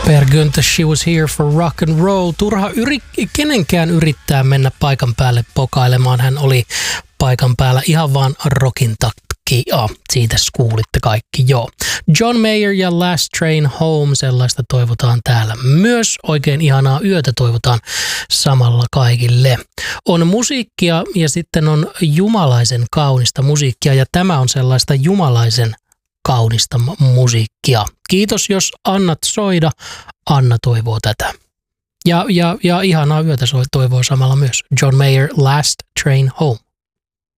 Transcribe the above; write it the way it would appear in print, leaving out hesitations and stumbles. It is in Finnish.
Per Günther, She Was Here for Rock and Roll. Turha kenenkään yrittää mennä paikan päälle pokailemaan. Hän oli paikan päällä ihan vaan rockin takia. Siitä kuulitte kaikki, joo. John Mayer ja Last Train Home, sellaista toivotaan täällä myös. Oikein ihanaa yötä toivotaan samalla kaikille. On musiikkia ja sitten on jumalaisen kaunista musiikkia ja tämä on sellaista jumalaisen kaunista musiikkia. Kiitos, jos annat soida. Anna toivoo tätä. Ja ihanaa yötä toivoo samalla myös. John Mayer, Last Train Home.